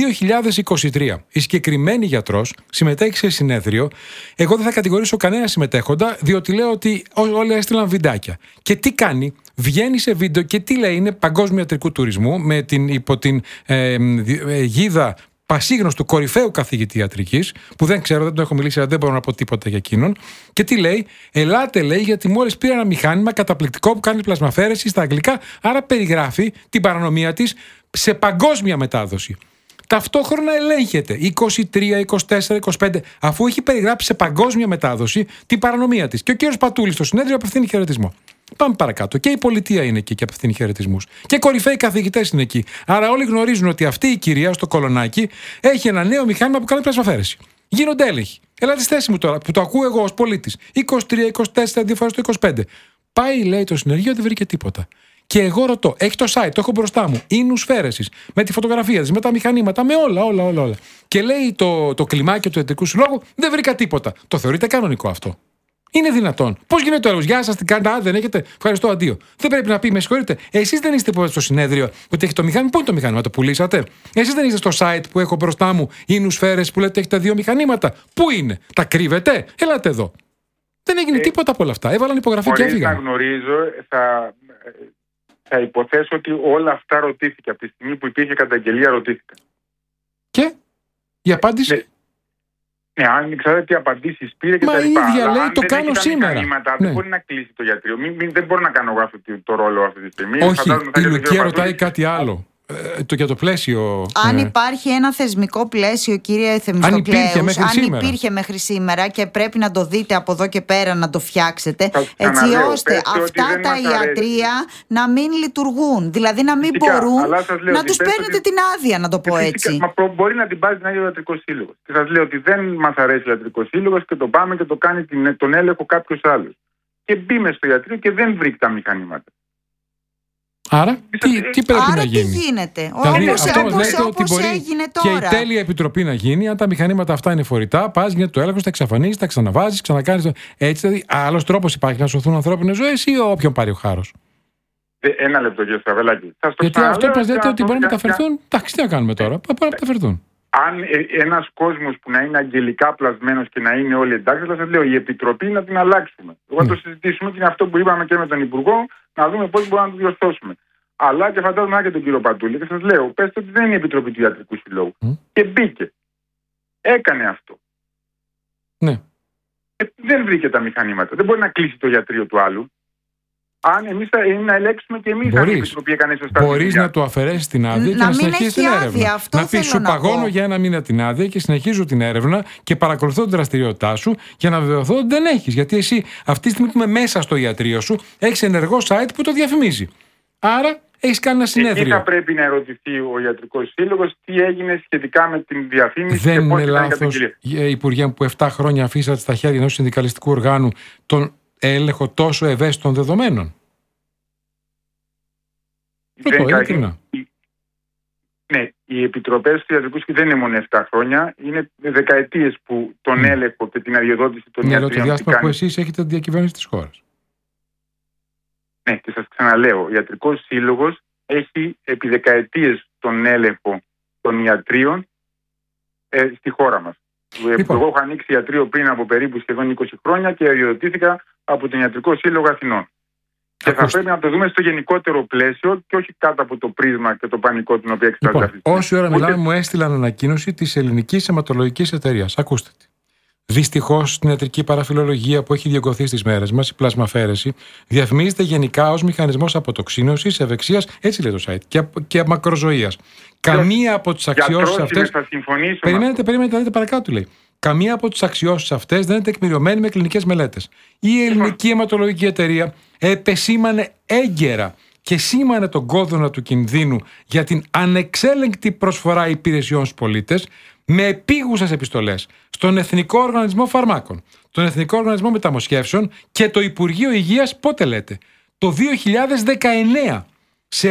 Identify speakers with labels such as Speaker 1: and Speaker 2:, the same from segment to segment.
Speaker 1: 2023 η συγκεκριμένη γιατρός συμμετέχει σε συνέδριο. Εγώ δεν θα κατηγορήσω κανένα συμμετέχοντα, διότι λέω ότι όλοι έστειλαν βιντεάκια. Και τι κάνει? Βγαίνει σε βίντεο και τι λέει? Είναι παγκόσμιο ιατρικού τουρισμού υπό την γίδα πασίγνωστου κορυφαίου καθηγητή ιατρικής, που δεν ξέρω, δεν τον έχω μιλήσει, αλλά δεν μπορώ να πω τίποτα για εκείνον. Και τι λέει? Ελάτε, λέει, γιατί μόλις πήρα ένα μηχάνημα καταπληκτικό που κάνει πλασμαφαίρεση στα αγγλικά. Άρα περιγράφει την παρανομία της σε παγκόσμια μετάδοση. Ταυτόχρονα ελέγχεται 23, 24, 25, αφού έχει περιγράψει σε παγκόσμια μετάδοση την παρανομία της. Και ο κύριος Πατούλης στο συνέδριο απευθύνει χαιρετισμό. Πάμε παρακάτω. Και η πολιτεία είναι εκεί και απευθύνει χαιρετισμούς. Και κορυφαίοι καθηγητές είναι εκεί. Άρα όλοι γνωρίζουν ότι αυτή η κυρία στο Κολονάκι έχει ένα νέο μηχάνημα που κάνει πλασμαφαίρεση. Γίνονται έλεγχοι. Έλατε στη θέση μου τώρα, που το ακούω εγώ ως πολίτης. 23, 24, 2 φορές το 25. Πάει, λέει, το συνεργείο, δεν βρήκε τίποτα. Και εγώ ρωτώ, έχει το site, το έχω μπροστά μου, ίνους φαίρεσης, με τη φωτογραφία της, με τα μηχανήματα, με όλα. Και λέει το κλιμάκιο του Ιατρικού Συλλόγου, δεν βρήκα τίποτα. Το θεωρείτε κανονικό αυτό? Είναι δυνατόν? Πώς γίνεται το έλεγχος? Γεια σας, τι κάνετε? Δεν έχετε? Ευχαριστώ, αντίο. Δεν πρέπει να πει, με συγχωρείτε, εσείς δεν είστε στο συνέδριο ότι έχει το μηχάνημα? Πού είναι το μηχάνημα? Το πουλήσατε? Εσείς δεν είστε στο site που έχω μπροστά μου, ίνους φαίρεσης, που λέτε έχετε 2 μηχανήματα? Πού είναι? Τα κρύβετε? Ελάτε εδώ. Δεν έγινε τίποτα από όλα αυτά. Έβαλαν υπογραφή και έφυγαν.
Speaker 2: Να γνωρίζω, θα υποθέσω ότι όλα αυτά ρωτήθηκε. Από τη στιγμή που υπήρχε καταγγελία, ρωτήθηκαν.
Speaker 1: Και η απάντηση?
Speaker 2: Ναι, αν ξέρετε τι απαντήσεις πήρε και
Speaker 1: τα
Speaker 2: λοιπά.
Speaker 1: Μα η ίδια λέει,
Speaker 2: αν
Speaker 1: το κάνω σήμερα.
Speaker 2: Δεν μπορεί να κλείσει το γιατρείο. Δεν μπορώ να κάνω εγώ αυτό το ρόλο αυτή τη στιγμή.
Speaker 1: Όχι, η Λουκία ρωτάει κάτι άλλο. Για το πλαίσιο.
Speaker 3: Αν υπάρχει ένα θεσμικό πλαίσιο, κύριε Θεμιστοκλέους, αν υπήρχε μέχρι σήμερα και πρέπει να το δείτε από εδώ και πέρα να το φτιάξετε, έτσι ώστε αυτά τα ιατρεία να μην λειτουργούν. Δηλαδή να μην μπορούν να τους παίρνετε την άδεια, να το πω έτσι.
Speaker 2: Μα μπορεί να την πάρει ο Ιατρικός Σύλλογος. Και σας λέω ότι δεν μας αρέσει ο Ιατρικός Σύλλογος και το πάμε και το κάνει τον έλεγχο κάποιος άλλος. Και μπήμε στο ιατρείο και δεν βρήκε τα μηχανήματα.
Speaker 1: Άρα, τι πρέπει να γίνει?
Speaker 3: Τι γίνεται?
Speaker 1: Δηλαδή, αυτό μας λέτε ότι μπορεί και η τέλεια επιτροπή να γίνει. Αν τα μηχανήματα αυτά είναι φορητά, πας, γίνεται το έλεγχος, τα εξαφανίζεις, τα ξαναβάζεις, ξανακάνεις. Έτσι, δηλαδή, άλλος τρόπος υπάρχει να σωθούν ανθρώπινες ζωές ή όποιον πάρει ο χάρος?
Speaker 2: Ένα λεπτό, κύριε Στραβελάκη.
Speaker 1: Γιατί αυτό μας λέτε ότι μπορεί να μεταφερθούν. Εντάξει, τι να κάνουμε τώρα? Μπορεί να μεταφερθούν.
Speaker 2: Αν ένας κόσμος που να είναι αγγελικά πλασμένος και να είναι όλοι εντάξει, θα σας λέω, η επιτροπή να την αλλάξουμε. Εγώ να το συζητήσουμε και είναι αυτό που είπαμε και με τον Υπουργό, να δούμε πώς μπορούμε να το διορθώσουμε. Αλλά και φαντάζομαι και τον κύριο Πατούλη, και σας λέω, πέστε ότι δεν είναι η επιτροπή του Ιατρικού Συλλόγου. Και μπήκε. Έκανε αυτό.
Speaker 1: Ναι.
Speaker 2: Δεν βρήκε τα μηχανήματα. Δεν μπορεί να κλείσει το ιατρείο του άλλου. Αν εμείς να ελέγξουμε και εμείς αν η επιτροπή έκανε σωστά.
Speaker 1: Μπορείς να του αφαιρέσεις την άδεια και να συνεχίσεις την έρευνα. Να πεις, σου παγώνω για 1 μήνα την άδεια και συνεχίζω την έρευνα και παρακολουθώ την δραστηριότητά σου για να βεβαιωθώ ότι δεν έχεις. Γιατί εσύ αυτή τη στιγμή που είμαι μέσα στο ιατρείο σου έχεις ενεργό site που το διαφημίζει. Άρα έχεις κάνει ένα συνέδριο.
Speaker 2: Εκεί θα πρέπει να ερωτηθεί ο Ιατρικός Σύλλογος τι έγινε σχετικά με την διαφήμιση.
Speaker 1: Δεν είναι λάθος, Υπουργέ, που 7 χρόνια αφήσατε στα χέρια ενός συνδικαλιστικού οργάνου τον έλεγχο τόσο ευαίσθητων δεδομένων?
Speaker 2: Ναι, οι επιτροπές του Ιατρικού Συλλόγου δεν είναι μόνο 7 χρόνια, είναι δεκαετίες που τον έλεγχο και την αδειοδότηση των ιατρείων.
Speaker 1: Είναι το διάστημα που εσείς έχετε τη διακυβέρνηση της χώρας.
Speaker 2: Ναι, και σας ξαναλέω, ο Ιατρικός Σύλλογος έχει επί δεκαετίες τον έλεγχο των ιατρίων στη χώρα μας. Εγώ έχω ανοίξει ιατρείο πριν από περίπου σχεδόν 20 χρόνια και αδειοδοτήθηκα από τον Ιατρικό Σύλλογο Αθηνών. Και θα πρέπει να το δούμε στο γενικότερο πλαίσιο και όχι κάτω από το πρίσμα και το πανικό την οποία εξετάζει αυτή.
Speaker 1: Όση ώρα μιλάμε, μου έστειλαν ανακοίνωση της Ελληνικής Αιματολογικής Εταιρείας. Ακούστε τι. Δυστυχώς, στην ιατρική παραφιλολογία που έχει διωγγωθεί στις μέρες μας, η πλασμαφαίρεση διαφημίζεται γενικά ως μηχανισμός αποτοξίνωσης, ευεξίας, έτσι λέει το site, και μακροζωίας. Καμία από τις αξιώσεις αυτές. Περιμένετε, να δείτε παρακάτω, λέει. Καμία από τις αξιώσεις αυτές δεν είναι τεκμηριωμένη με κλινικές μελέτες. Η Ελληνική Αιματολογική Εταιρεία επεσήμανε έγκαιρα και σήμανε τον κόδωνα του κινδύνου για την ανεξέλεγκτη προσφορά υπηρεσιών στους πολίτες με επίγουσες επιστολές στον Εθνικό Οργανισμό Φαρμάκων, τον Εθνικό Οργανισμό Μεταμοσχεύσεων και το Υπουργείο Υγείας, πότε λέτε? Το 2019. Σε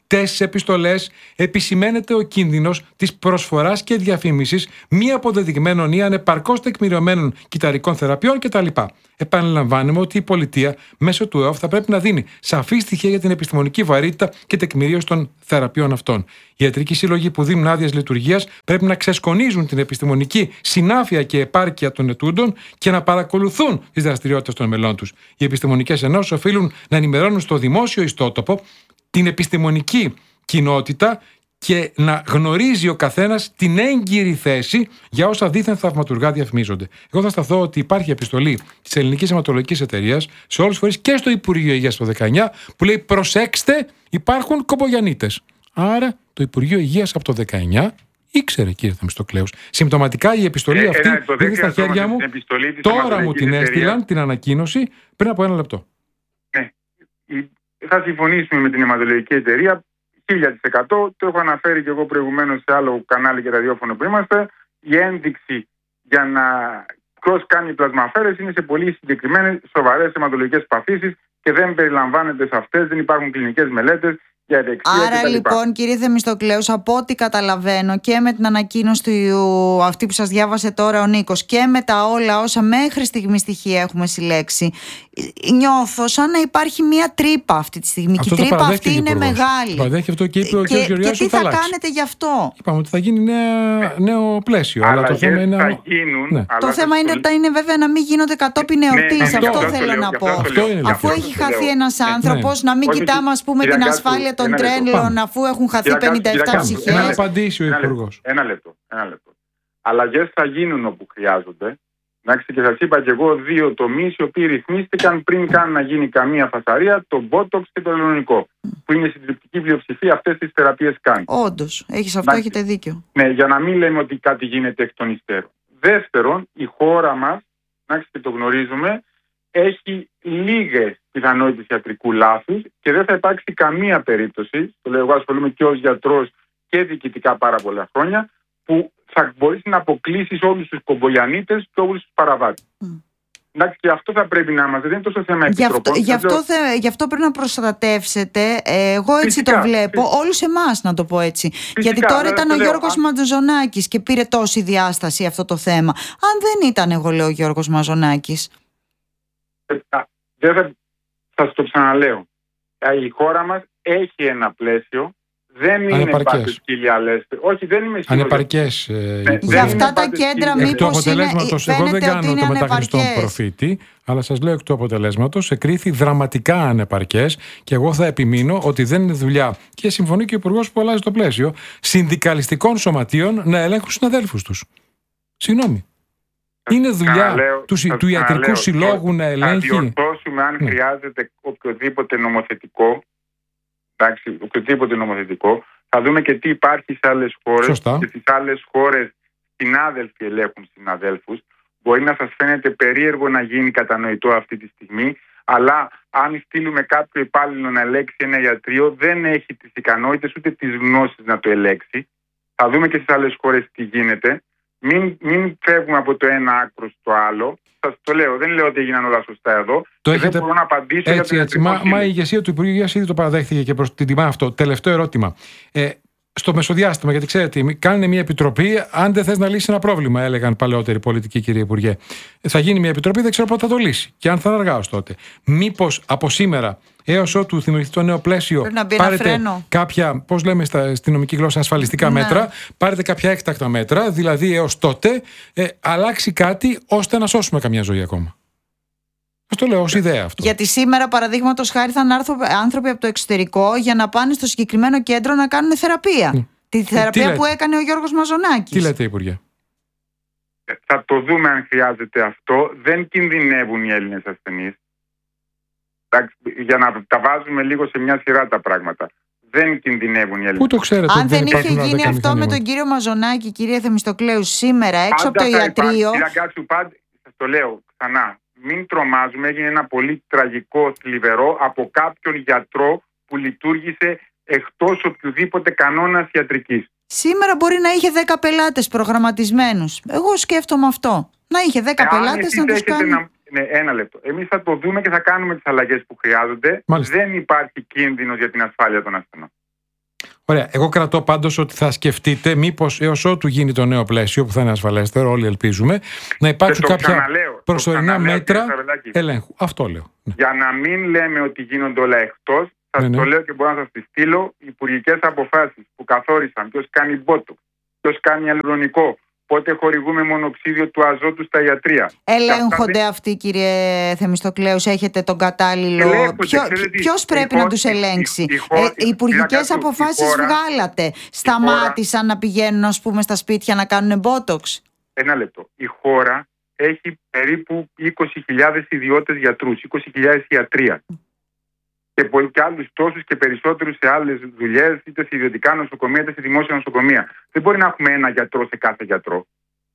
Speaker 1: αυτές τις επιστολές επισημαίνεται ο κίνδυνος της προσφοράς και διαφήμισης μη αποδεδειγμένων ή ανεπαρκώς τεκμηριωμένων κυταρικών θεραπείων κτλ. Επαναλαμβάνουμε ότι η πολιτεία μέσω του ΕΟΦ θα πρέπει να δίνει σαφή στοιχεία για την επιστημονική βαρύτητα και τεκμηρίωση των θεραπείων αυτών. Οι ιατρικοί σύλλογοι που δίνουν άδειες λειτουργίας πρέπει να ξεσκονίζουν την επιστημονική συνάφεια και επάρκεια των ετούντων και να παρακολουθούν τις δραστηριότητες των μελών τους. Οι επιστημονικές ενώσεις οφείλουν να ενημερώνουν στο δημόσιο ιστότοπο την επιστημονική κοινότητα και να γνωρίζει ο καθένας την έγκυρη θέση για όσα δίθεν θαυματουργά διαφημίζονται. Εγώ θα σταθώ ότι υπάρχει επιστολή της Ελληνικής Αιματολογικής Εταιρείας σε όλους τους φορείς και στο Υπουργείο Υγείας το 19 που λέει προσέξτε, υπάρχουν κομπογιαννίτες. Άρα το Υπουργείο Υγείας από το 19 ήξερε, κύριε Θεμιστοκλέους. Συμπτωματικά η επιστολή αυτή είναι στα χέρια μου. Τώρα μου την έστειλαν την ανακοίνωση πριν από 1 λεπτό.
Speaker 2: Ναι. Θα συμφωνήσουμε με την αιματολογική εταιρεία 1000%. Το έχω αναφέρει και εγώ προηγουμένως σε άλλο κανάλι και ραδιόφωνο που είμαστε. Η ένδειξη για να ποιος κάνει πλασμαφέρες είναι σε πολύ συγκεκριμένες σοβαρές αιματολογικές παθήσεις και δεν περιλαμβάνεται σε αυτές, δεν υπάρχουν κλινικές μελέτες.
Speaker 3: Άρα λοιπόν, κύριε Θεμιστοκλέους, από ό,τι καταλαβαίνω και με την ανακοίνωση αυτή που σας διάβασε τώρα ο Νίκος και με τα όλα όσα μέχρι στιγμή στοιχεία έχουμε συλλέξει, νιώθω σαν να υπάρχει μία τρύπα αυτή τη στιγμή. Και η τρύπα αυτή είναι μεγάλη.
Speaker 1: Παραδέχεται αυτό και είπε ο κ. Γεωργιάδης.
Speaker 3: Και τι θα κάνετε γι' αυτό?
Speaker 1: Είπαμε ότι θα γίνει νέο πλαίσιο.
Speaker 2: Αλλά το θέμα είναι.
Speaker 3: Το θέμα είναι βέβαια να μην γίνονται κατόπιν εορτής. Αυτό θέλω να πω. Αφού έχει χαθεί ένας άνθρωπος, να μην κοιτάμε, ας πούμε, την ασφάλεια των τρένων, αφού έχουν χαθεί 57 ψυχές.
Speaker 1: Να απαντήσει ο Υπουργός.
Speaker 2: Ένα λεπτό. Αλλαγές θα γίνουν όπου χρειάζονται. Και σας είπα και εγώ 2 τομείς οι οποίοι ρυθμίστηκαν πριν καν να γίνει καμία φασαρία, το Botox και το ελληνικό, που είναι συντριπτική πλειοψηφία αυτές τις θεραπείες κάνει.
Speaker 3: Όντως, έχετε δίκιο.
Speaker 2: Ναι, για να μην λέμε ότι κάτι γίνεται εκ των υστέρων. Δεύτερον, η χώρα μας, και το γνωρίζουμε, έχει λίγες πιθανότητες ιατρικού λάθους και δεν θα υπάρξει καμία περίπτωση, το λέω εγώ ασχολούμαι και ως γιατρός και διοικητικά πάρα πολλά χρόνια, που θα μπορείς να αποκλείσεις όλους τους κομπογιαννίτες και όλους τους παραβάτες. Και αυτό θα πρέπει να είμαστε, δεν είναι τόσο θέμα επιτροπών.
Speaker 3: Γι' αυτό πρέπει να προστατεύσετε, εγώ έτσι το βλέπω, όλους εμάς, να το πω έτσι. Φυσικά, γιατί τώρα ήταν ο Γιώργος Μαζονάκης και πήρε τόση διάσταση αυτό το θέμα. Αν δεν ήταν, εγώ λέω, ο Γιώργος Μαζονάκης.
Speaker 2: Θα το ξαναλέω. Η χώρα μας έχει ένα πλαίσιο. Δεν είναι πάντα σκυλιαλές. Όχι, δεν είμαι σίγουρος.
Speaker 1: Ανεπαρκές.
Speaker 3: Για αυτά τα κέντρα μήπως είναι.
Speaker 1: Εγώ δεν κάνω το μεταχριστόν προφήτη, αλλά σας λέω εκ του αποτελέσματος εκρίθη δραματικά ανεπαρκές και εγώ θα επιμείνω ότι δεν είναι δουλειά, και συμφωνεί και ο Υπουργός που αλλάζει το πλαίσιο, συνδικαλιστικών σωματείων να ελέγχουν συναδέλφους τους. Συγγνώμη. Είναι δουλειά του ιατρικού συλλόγου να ελέγχει.
Speaker 2: Θα διορθώσουμε αν χρειάζεται οποιοδήποτε νομοθετικό. Οποιοδήποτε νομοθετικό. Θα δούμε και τι υπάρχει σε άλλες χώρες.
Speaker 1: Σωστά.
Speaker 2: Και στις άλλες χώρες συνάδελφοι ελέγχουν συναδέλφους. Μπορεί να σας φαίνεται περίεργο να γίνει κατανοητό αυτή τη στιγμή, αλλά αν στείλουμε κάποιο υπάλληλο να ελέγξει ένα ιατρείο, δεν έχει τις ικανότητες ούτε τις γνώσεις να το ελέγξει. Θα δούμε και στις άλλες χώρες τι γίνεται. Μην φεύγουμε από το ένα άκρο στο άλλο. Σας το λέω, δεν λέω ότι έγιναν όλα σωστά εδώ. Δεν μπορώ να απαντήσω
Speaker 1: έτσι. Μα η ηγεσία του Υπουργείου Υγείας ήδη το παραδέχθηκε και προς την τιμά αυτό. Τελευταίο ερώτημα. Στο μεσοδιάστημα, γιατί ξέρετε, κάνουν μια επιτροπή, αν δεν θες να λύσει ένα πρόβλημα, έλεγαν παλαιότεροι πολιτικοί, κύριε Υπουργέ. Θα γίνει μια επιτροπή, δεν ξέρω πότε θα το λύσει. Και αν θα είναι αργά ως τότε. Μήπως από σήμερα έως ότου δημιουργηθεί το νέο πλαίσιο, πάρετε κάποια, πώς λέμε στη νομική γλώσσα, ασφαλιστικά μέτρα, πάρετε κάποια έκτακτα μέτρα, δηλαδή έως τότε αλλάξει κάτι ώστε να σώσουμε καμιά ζωή ακόμα. Ας το λέω ως ιδέα αυτό.
Speaker 3: Γιατί σήμερα, παραδείγματος χάρη, θα έρθουν άνθρωποι από το εξωτερικό για να πάνε στο συγκεκριμένο κέντρο να κάνουν θεραπεία. Τη θεραπεία που έκανε ο Γιώργος Μαζονάκης.
Speaker 1: Τι λέτε, Υπουργέ?
Speaker 2: Θα το δούμε αν χρειάζεται αυτό. Δεν κινδυνεύουν οι Έλληνες ασθενείς. Για να τα βάζουμε λίγο σε μια σειρά τα πράγματα. Δεν κινδυνεύουν οι Έλληνες.
Speaker 1: Πού το ξέρετε?
Speaker 3: Αν δεν είχε γίνει αυτό με τον κύριο Μαζονάκη, κύριε Θεμιστοκλέους, σήμερα έξω από το ιατρείο.
Speaker 2: Σας το λέω ξανά. Μην τρομάζουμε, έγινε ένα πολύ τραγικό, θλιβερό από κάποιον γιατρό που λειτουργήσε εκτός οποιοδήποτε κανόνας ιατρικής.
Speaker 3: Σήμερα μπορεί να είχε 10 πελάτες προγραμματισμένους. Εγώ σκέφτομαι αυτό. Να είχε 10 πελάτες να τους κάνει.
Speaker 2: Ναι, ένα λεπτό. Εμείς θα το δούμε και θα κάνουμε τις αλλαγές που χρειάζονται.
Speaker 1: Μάλιστα.
Speaker 2: Δεν υπάρχει κίνδυνος για την ασφάλεια των ασθενών.
Speaker 1: Ωραία. Εγώ κρατώ πάντως ότι θα σκεφτείτε μήπως έως ότου γίνει το νέο πλαίσιο, που θα είναι ασφαλέστερο, όλοι ελπίζουμε, να υπάρξουν κάποια προσωρινά μέτρα ελέγχου. Αυτό λέω.
Speaker 2: Για να μην λέμε ότι γίνονται όλα εκτός, σας το λέω και μπορώ να σας τη στείλω, υπουργικές αποφάσεις που καθόρισαν ποιος κάνει μπότοξ, ποιος κάνει ιαλουρονικό, πότε χορηγούμε μονοξίδιο του αζότου στα ιατρία.
Speaker 3: Ελέγχονται αυτοί, κύριε Θεμιστοκλέους, έχετε τον κατάλληλο. Ποιος πρέπει να τους ελέγξει? Οι υπουργικές αποφάσεις βγάλατε. Σταμάτησαν να πηγαίνουν, ας πούμε, στα σπίτια να κάνουν μπότοξ.
Speaker 2: Ένα λεπτό. Η χώρα έχει περίπου 20.000 ιδιώτες γιατρούς, 20.000 ιατρία. Και άλλους τόσους και περισσότερους σε άλλες δουλειές, είτε σε ιδιωτικά νοσοκομεία είτε σε δημόσια νοσοκομεία. Δεν μπορεί να έχουμε ένα γιατρό σε κάθε γιατρό.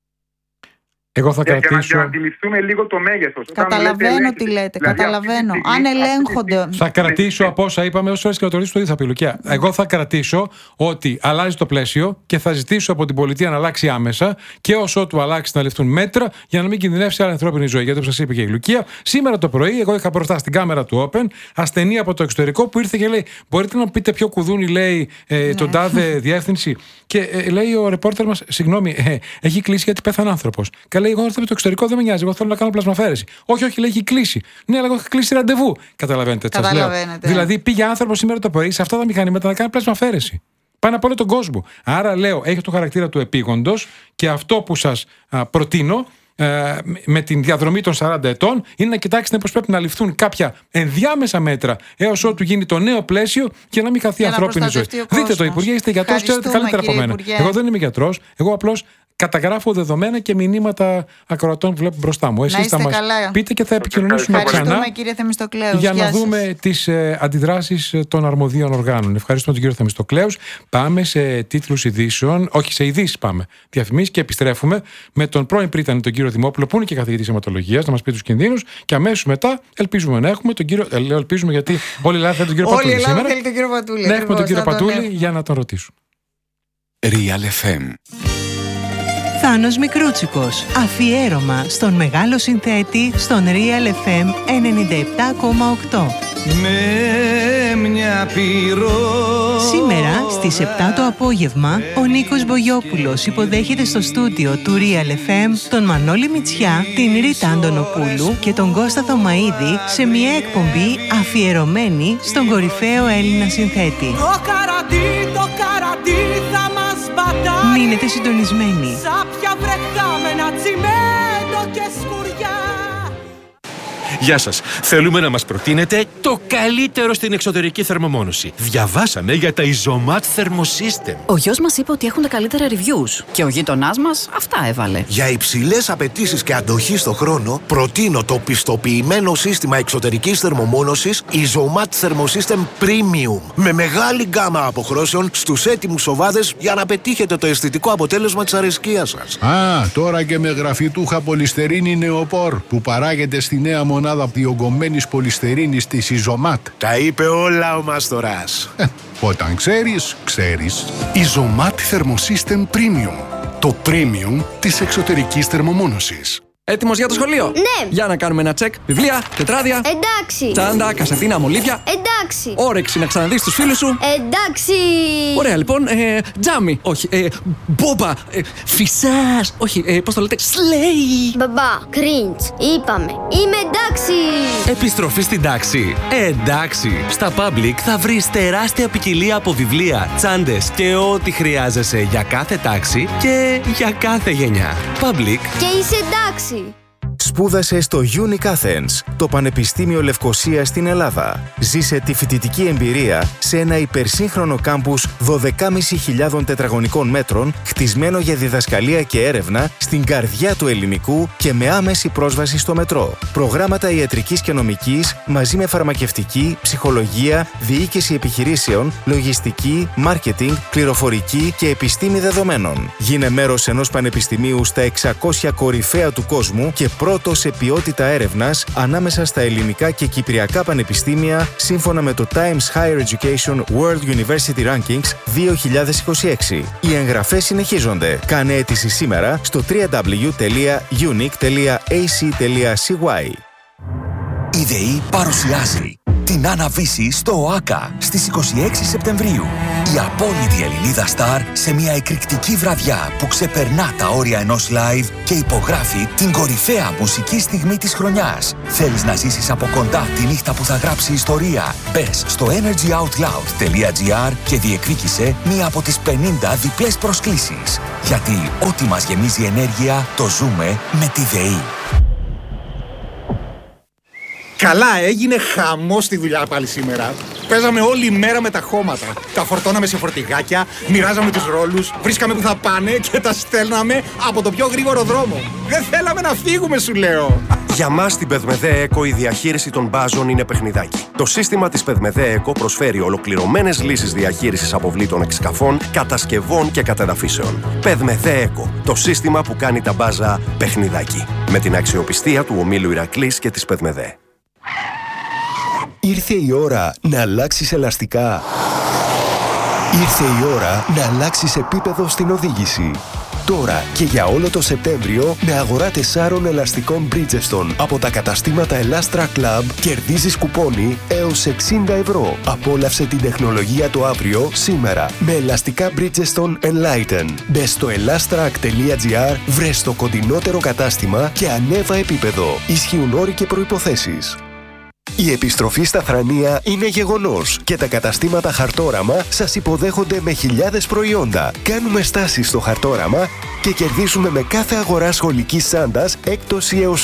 Speaker 1: Εγώ θα κρατήσω.
Speaker 2: Για να αντιληφθούμε λίγο το μέγεθος.
Speaker 3: Καταλαβαίνω τι λέτε. Δηλαδή, καταλαβαίνω. Αν ελέγχονται.
Speaker 1: Θα κρατήσω από όσα είπαμε, όσες φορές και να το ρωτήσω το ίδιο θα πει, Λουκία. Εγώ θα κρατήσω ότι αλλάζει το πλαίσιο και θα ζητήσω από την πολιτεία να αλλάξει άμεσα και όσο του αλλάξει να ληφθούν μέτρα για να μην κινδυνεύσει άλλη ανθρώπινη ζωή. Γιατί όπως σας είπε και η Λουκία, σήμερα το πρωί εγώ είχα μπροστά στην κάμερα του Open ασθενή από το εξωτερικό που ήρθε και λέει: μπορείτε να πείτε ποιο κουδούνι λέει τον τάδε διεύθυνση. Και λέει ο ρεπόρτερ μας: συγγνώμη, έχει κλείσει γιατί πέθανε άνθρωπος. Λέει: εγώ ήρθα με το εξωτερικό, δεν με νοιάζει. Εγώ θέλω να κάνω πλασμαφέρεση. Όχι, λέει: έχει κλείσει. Ναι, αλλά εγώ έχω κλείσει ραντεβού. Καταλαβαίνετε. Δηλαδή, πήγε άνθρωπο σήμερα το πρωί σε αυτά τα μηχανήματα να κάνει πλασμαφέρεση. Πάνω από όλο τον κόσμο. Άρα, λέω, έχει το χαρακτήρα του επίγοντος και αυτό που σας προτείνω με την διαδρομή των 40 ετών είναι να κοιτάξετε πώς πρέπει να ληφθούν κάποια ενδιάμεσα μέτρα έως ότου γίνει το νέο πλαίσιο για να μην χαθεί ανθρώπινη ζωή. Δείτε το, Υπουργέ, είστε γιατρός, ξέρετε καλύτερα από μένα. Εγώ δεν είμαι γιατρός, εγώ απλώς καταγράφω δεδομένα και μηνύματα ακροατών που βλέπω μπροστά μου. Εσείς θα μας πείτε και θα επικοινωνήσουμε ξανά για να δούμε τις αντιδράσεις των αρμοδίων οργάνων. Ευχαριστούμε τον κύριο Θεμιστοκλέους. Πάμε σε τίτλους ειδήσεων, όχι σε ειδήσεις πάμε, διαφημίσεις και επιστρέφουμε με τον πρώην πρίτανη τον κύριο Δημόπουλο που είναι και καθηγητής αιματολογίας να μας πει τους κινδύνους και αμέσως μετά ελπίζουμε να έχουμε τον κύριο, ελπίζουμε γιατί όλη η Ελλάδα θέλει τον κύριο Πατούλη σήμερα. Να έχουμε τον κύριο Πατούλη για να τον ρωτήσουν.
Speaker 4: Real FM.
Speaker 5: Θάνος Μικρούτσικος. Αφιέρωμα στον μεγάλο συνθέτη στον Real FM 97,8.
Speaker 6: Με μια
Speaker 5: Σήμερα στις 7 το απόγευμα ο Νίκος Μπογιόπουλος υποδέχεται στο στούντιο του Real FM τον Μανώλη Μητσιά, την Ρίτα Αντωνοπούλου και τον Κώστα Θωμαίδη σε μια εκπομπή αφιερωμένη στον κορυφαίο Έλληνα συνθέτη.
Speaker 6: Το καρατί θα μας πατάει.
Speaker 5: Μείνετε συντονισμένοι.
Speaker 6: Σάπια βρεχάμενα, τσιμέντο και σκουριά.
Speaker 7: Γεια σας. Θέλουμε να μας προτείνετε το καλύτερο στην εξωτερική θερμομόνωση. Διαβάσαμε για τα Isomat Thermosystem.
Speaker 8: Ο γιος μας είπε ότι έχουν τα καλύτερα reviews και ο γείτονάς μας αυτά έβαλε.
Speaker 9: Για υψηλές απαιτήσεις και αντοχή στο χρόνο, προτείνω το πιστοποιημένο σύστημα εξωτερικής θερμομόνωσης Isomat Thermosystem Premium. Με μεγάλη γκάμα αποχρώσεων στους έτοιμους σοβάδες για να πετύχετε το αισθητικό αποτέλεσμα της αρεσκίας σας.
Speaker 10: Τώρα και με γραφιτούχα πολυστερίνη νεοπόρ που παράγεται στη νέα μονάδα διογκωμένης πολυστερίνης της Isomat.
Speaker 9: Τα είπε όλα ο Μάστορας.
Speaker 10: Όταν ξέρεις, ξέρεις.
Speaker 4: Isomat Thermosystem Premium. Το premium της εξωτερικής θερμομόνωσης.
Speaker 11: Έτοιμος για το σχολείο?
Speaker 12: Ναι.
Speaker 11: Για να κάνουμε ένα τσεκ. Βιβλία, τετράδια.
Speaker 12: Εντάξει.
Speaker 11: Τσάντα, κασετίνα, μολύβια.
Speaker 12: Εντάξει.
Speaker 11: Όρεξη να ξαναδείς τους φίλους σου.
Speaker 12: Εντάξει.
Speaker 11: Ωραία, λοιπόν. Τζάμι. Όχι. Μπόμπα. Φυσάς. Όχι. Πώς το λέτε? Σλέι.
Speaker 12: Μπαμπά. Κριντς. Είπαμε. Είμαι εντάξει.
Speaker 13: Επιστροφή στην τάξη. Εντάξει. Στα Public θα βρεις τεράστια ποικιλία από βιβλία, τσάντες και ό,τι χρειάζεσαι για κάθε τάξη και για κάθε γενιά. Public.
Speaker 12: Και είσαι εντάξει.
Speaker 14: Σπούδασε στο Unique Athens, το Πανεπιστήμιο Λευκωσίας στην Ελλάδα. Ζήσε τη φοιτητική εμπειρία σε ένα υπερσύγχρονο κάμπους 12.500 τετραγωνικών μέτρων, χτισμένο για διδασκαλία και έρευνα στην καρδιά του ελληνικού και με άμεση πρόσβαση στο μετρό. Προγράμματα ιατρικής και νομικής μαζί με φαρμακευτική, ψυχολογία, διοίκηση επιχειρήσεων, λογιστική, μάρκετινγκ, πληροφορική και επιστήμη δεδομένων. Γίνε μέρος ενός πανεπιστημίου στα 600 κορυφαία του κόσμου και πρώτο σε ποιότητα έρευνας ανάμεσα στα ελληνικά και κυπριακά πανεπιστήμια σύμφωνα με το Times Higher Education World University Rankings 2026. Οι εγγραφές συνεχίζονται. Κάνε αίτηση σήμερα στο www.unique.ac.cy.
Speaker 4: Η ΔΕΗ παρουσιάζει
Speaker 15: την Άννα Βύση στο ΟΑΚΑ στις 26 Σεπτεμβρίου. Η απόλυτη Ελληνίδα Σταρ σε μια εκρηκτική βραδιά που ξεπερνά τα όρια ενός live και υπογράφει την κορυφαία μουσική στιγμή της χρονιάς. Θέλεις να ζήσεις από κοντά τη νύχτα που θα γράψει ιστορία? Μπες στο energyoutloud.gr και διεκδίκησε μία από τις 50 διπλές προσκλήσεις. Γιατί ό,τι μας γεμίζει ενέργεια το ζούμε με τη ΔΕΗ.
Speaker 16: Καλά, έγινε χαμός στη δουλειά πάλι σήμερα. Παίζαμε όλη μέρα με τα χώματα. Τα φορτώναμε σε φορτηγάκια, μοιράζαμε τους ρόλους, βρίσκαμε που θα πάνε και τα στέλναμε από το πιο γρήγορο δρόμο. Δεν θέλαμε να φύγουμε, σου λέω.
Speaker 17: Για μας στην Πεδμεδέ Eco η διαχείριση των μπάζων είναι παιχνιδάκι. Το σύστημα της Πεδμεδέ Eco προσφέρει ολοκληρωμένες λύσεις διαχείρισης αποβλήτων εξκαφών, κατασκευών και κατεδαφίσεων. Πεδμεδέ Eco, το σύστημα που κάνει τα μπάζα παιχνιδάκι. Με την αξιοπιστία του ομίλου Ηρακλής και της Πεδμεδέ.
Speaker 18: Ήρθε η ώρα να αλλάξεις ελαστικά. Ήρθε η ώρα να αλλάξεις επίπεδο στην οδήγηση. Τώρα και για όλο το Σεπτέμβριο με αγορά 4 ελαστικών Bridgestone από τα καταστήματα Elastra Club κερδίζεις κουπόνι έως 60 ευρώ. Απόλαυσε την τεχνολογία το αύριο σήμερα με ελαστικά Bridgestone Enlighten. Μπες στο elastrac.gr, βρες το κοντινότερο κατάστημα και ανέβα επίπεδο. Ισχύουν όροι και προϋποθέσεις. Η επιστροφή στα Θρανία είναι γεγονός και τα καταστήματα Χαρτόραμα σας υποδέχονται με χιλιάδες προϊόντα. Κάνουμε στάσεις στο Χαρτόραμα και κερδίζουμε με κάθε αγορά σχολικής τσάντας έκπτωση έως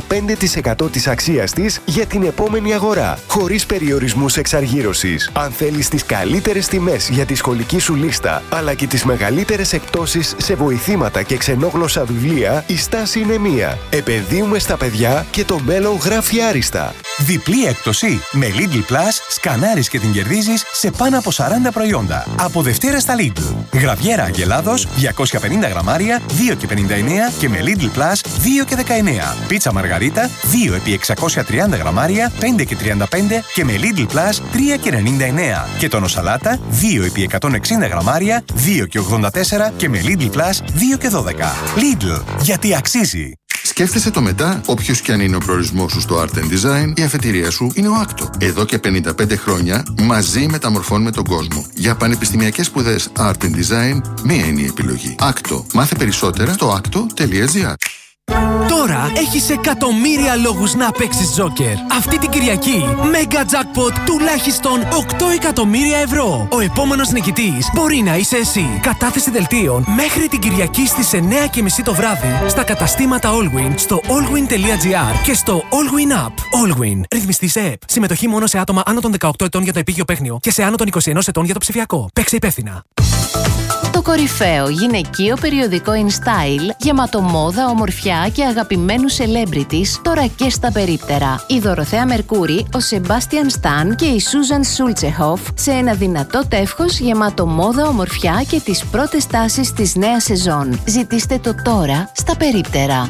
Speaker 18: 15% της αξίας της για την επόμενη αγορά, χωρίς περιορισμούς εξαργύρωσης. Αν θέλεις τις καλύτερες τιμές για τη σχολική σου λίστα, αλλά και τις μεγαλύτερες εκπτώσεις σε βοηθήματα και ξενόγλωσσα βιβλία, η στάση είναι μία. Επενδύουμε στα παιδιά και το μέλλον γράφει άριστα.
Speaker 19: Διπλή έκπτωση. Με Lidl Plus σκανάρεις και την κερδίζεις σε πάνω από 40 προϊόντα. Από Δευτέρα στα Lidl. Γραβιέρα Αγελάδος 250 γραμμάρια 2,59 και με Lidl Plus 2,19. Πίτσα Μαργαρίτα 2 επί 630 γραμμάρια 5,35 και με Lidl Plus 3,99. Και τόνο σαλάτα 2 επί 160 γραμμάρια 2,84 και με Lidl Plus 2,12. Lidl, γιατί αξίζει.
Speaker 20: Σκέφτεσαι το μετά, όποιος και αν είναι ο προορισμός σου στο Art and Design, η αφετηρία σου είναι ο Άκτο. Εδώ και 55 χρόνια μαζί μεταμορφώνουμε τον κόσμο. Για πανεπιστημιακές σπουδές Art and Design, μία είναι η επιλογή. Άκτο. Μάθε περισσότερα στο akto.gr.
Speaker 21: Τώρα έχεις εκατομμύρια λόγους να παίξεις Τζόκερ. Αυτή την Κυριακή, Mega Jackpot τουλάχιστον 8 εκατομμύρια ευρώ. Ο επόμενος νικητής μπορεί να είσαι εσύ. Κατάθεση δελτίων μέχρι την Κυριακή στις 9:30 το βράδυ στα καταστήματα Allwyn, στο allwyn.gr και στο Allwyn App. Allwyn. Ρυθμιστή σε ΕΠ. Συμμετοχή μόνο σε άτομα άνω των 18 ετών για το επίγειο παίχνιο και σε άνω των 21 ετών για το ψηφιακό. Παίξε υπεύθυνα.
Speaker 22: Το κορυφαίο γυναικείο περιοδικό InStyle, γεμάτο μόδα, ομορφιά και αγαπημένους celebrities, τώρα και στα περίπτερα. Η Δωροθέα Μερκούρη, ο Σεμπάστιαν Σταν και η Σούζαν Σούλτσεχοφ σε ένα δυνατό τεύχος γεμάτο μόδα, ομορφιά και τις πρώτες τάσεις της νέας σεζόν. Ζητήστε το τώρα στα περίπτερα.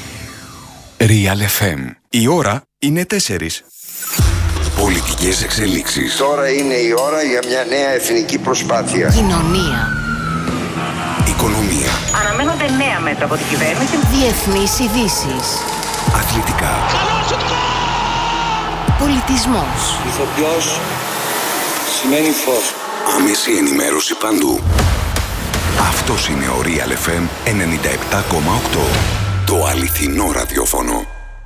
Speaker 4: Real FM. Η ώρα είναι 4. Πολιτικές εξελίξεις.
Speaker 23: Τώρα είναι η ώρα για μια νέα εθνική προσπάθεια.
Speaker 22: Κοινωνία.
Speaker 4: Οικονομία.
Speaker 22: Αναμένονται νέα μέτρα από την κυβέρνηση. Διεθνείς ειδήσεις.
Speaker 4: Αθλητικά.
Speaker 22: Πολιτισμός.
Speaker 23: Ηθοποιός σημαίνει φως.
Speaker 4: Άμεση ενημέρωση παντού. Αυτός είναι ο Real FM 97,8. Το αληθινό ραδιόφωνο.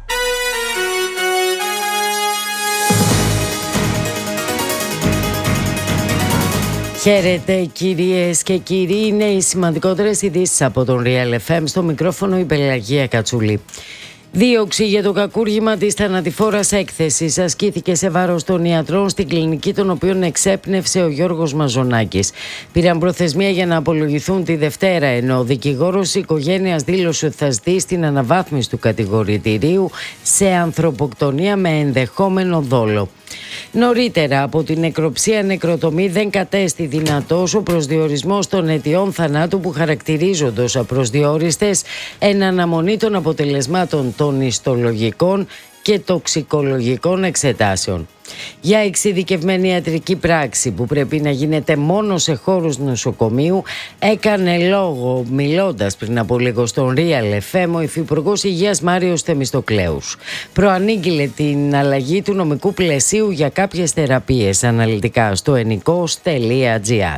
Speaker 24: Χαίρετε κυρίες και κύριοι, είναι οι σημαντικότερες ειδήσεις από τον Real FM. Στο μικρόφωνο η Πελαγία Κατσούλη. Δίωξη για το κακούργημα της θανατηφόρας έκθεσης ασκήθηκε σε βάρος των ιατρών στην κλινική των οποίων εξέπνευσε ο Γιώργος Μαζονάκης. Πήραν προθεσμία για να απολογηθούν τη Δευτέρα, ενώ ο δικηγόρος της οικογένειας δήλωσε ότι θα ζητήσει την αναβάθμιση του κατηγορητηρίου σε ανθρωποκτονία με ενδεχόμενο δόλο. Νωρίτερα, από την νεκροψία νεκροτομή δεν κατέστη δυνατός ο προσδιορισμός των αιτιών θανάτου που χαρακτηρίζονται ως απροσδιόριστες εν αναμονή των αποτελεσμάτων των ιστολογικών και τοξικολογικών εξετάσεων. Για εξειδικευμένη ιατρική πράξη που πρέπει να γίνεται μόνο σε χώρους νοσοκομείου έκανε λόγο μιλώντας πριν από λίγο στον Real FM ο Υφυπουργός Υγείας Μάριος Θεμιστοκλέους. Προανήγγειλε την αλλαγή του νομικού πλαισίου για κάποιες θεραπείες αναλυτικά στο enikos.gr.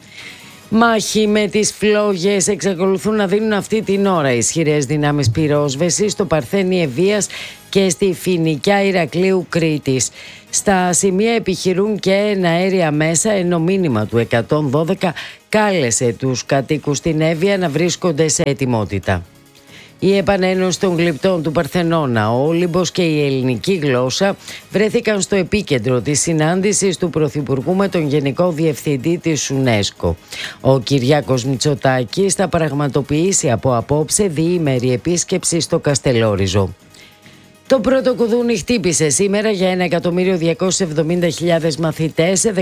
Speaker 24: Μάχη με τις φλόγες εξακολουθούν να δίνουν αυτή την ώρα ισχυρές δυνάμεις πυρόσβεσης στο Παρθένη Ευβοίας και στη Φοινικιά Ηρακλείου Κρήτης. Στα σημεία επιχειρούν και εναέρια μέσα, ενώ μήνυμα του 112 κάλεσε τους κατοίκους στην Εύβοια να βρίσκονται σε ετοιμότητα. Η επανένωση των γλυπτών του Παρθενώνα, ο Όλυμπος και η ελληνική γλώσσα βρέθηκαν στο επίκεντρο της συνάντησης του Πρωθυπουργού με τον Γενικό Διευθυντή της UNESCO. Ο Κυριάκος Μητσοτάκης θα πραγματοποιήσει από απόψε διήμερη επίσκεψη στο Καστελόριζο. Το πρώτο κουδούνι χτύπησε σήμερα για 1.270.000 μαθητές σε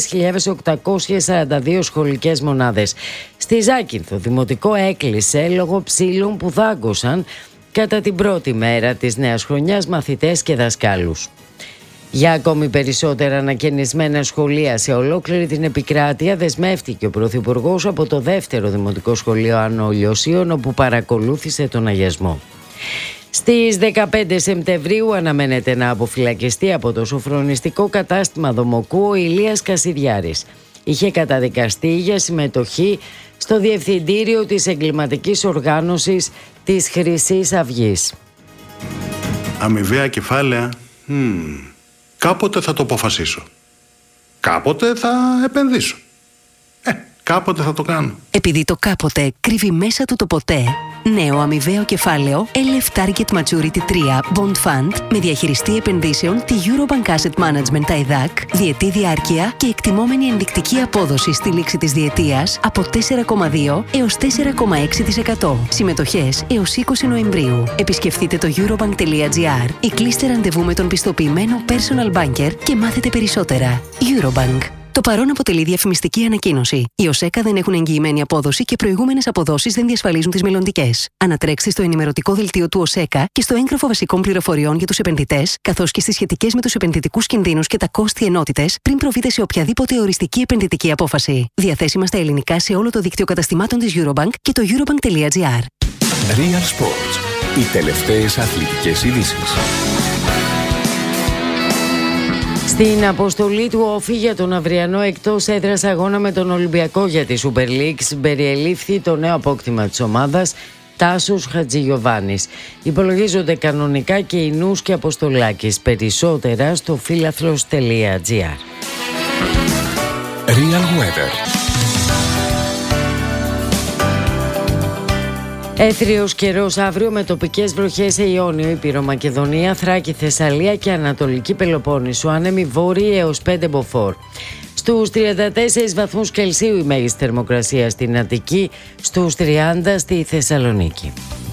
Speaker 24: 13.842 σχολικές μονάδες. Στη Ζάκυνθο, δημοτικό έκλεισε λόγω ψήλων που δάγκωσαν κατά την πρώτη μέρα της νέας χρονιάς μαθητές και δασκάλους. Για ακόμη περισσότερα ανακαινισμένα σχολεία σε ολόκληρη την επικράτεια δεσμεύτηκε ο Πρωθυπουργός από το δεύτερο δημοτικό σχολείο Άνω Λιωσίων, όπου παρακολούθησε τον αγιασμό. Στις 15 Σεπτεμβρίου αναμένεται να αποφυλακιστεί από το σοφρονιστικό κατάστημα Δομοκού ο Ηλίας Κασιδιάρης. Είχε καταδικαστεί για συμμετοχή στο διευθυντήριο της εγκληματικής οργάνωσης της Χρυσής Αυγής.
Speaker 1: Αμοιβαία κεφάλαια, κάποτε θα το αποφασίσω. Κάποτε θα επενδύσω. Κάποτε θα το κάνω.
Speaker 2: Επειδή το κάποτε κρύβει μέσα του το ποτέ, νέο αμοιβαίο κεφάλαιο LF Target Maturity 3 Bond Fund με διαχειριστή επενδύσεων τη Eurobank Asset Management ΤΑΕΔΑΚ, διετή διάρκεια και εκτιμόμενη ενδεικτική απόδοση στη λήξη της διετίας από 4,2 έως 4,6%. Συμμετοχές έως 20 Νοεμβρίου. Επισκεφτείτε το eurobank.gr ή κλείστε ραντεβού με τον πιστοποιημένο personal banker και μάθετε περισσότερα. Eurobank. Το παρόν αποτελεί διαφημιστική ανακοίνωση. Οι ΟΣΕΚΑ δεν έχουν εγγυημένη απόδοση και προηγούμενες αποδόσεις δεν διασφαλίζουν τις μελλοντικές. Ανατρέξτε στο ενημερωτικό δελτίο του ΟΣΕΚΑ και στο έγγραφο βασικών πληροφοριών για τους επενδυτές, καθώς και στις σχετικές με τους επενδυτικούς κινδύνους και τα κόστη ενότητες πριν προβείτε σε οποιαδήποτε οριστική επενδυτική απόφαση. Διαθέσιμα στα ελληνικά σε όλο το δίκτυο καταστημάτων της Eurobank και το eurobank.gr.
Speaker 4: Real Sports. Οι τελευταίες αθλητικές ειδήσεις.
Speaker 24: Στην αποστολή του Όφη για τον αυριανό εκτός έδρας αγώνα με τον Ολυμπιακό για τη Super League συμπεριελήφθη το νέο απόκτημα της ομάδας, Τάσος Χατζηγιοβάνης. Υπολογίζονται κανονικά και Ινούς και Αποστολάκης. Περισσότερα στο φίλαθλος.gr.
Speaker 4: Real Weather.
Speaker 24: Έθριος καιρός αύριο με τοπικές βροχές σε Ιόνιο, Ήπειρο, Μακεδονία, Θράκη, Θεσσαλία και Ανατολική Πελοπόννησο. Άνεμοι βόρειοι έως 5 μποφόρ. Στους 34 βαθμούς Κελσίου η μέγιστη θερμοκρασία στην Αττική, στους 30 στη Θεσσαλονίκη.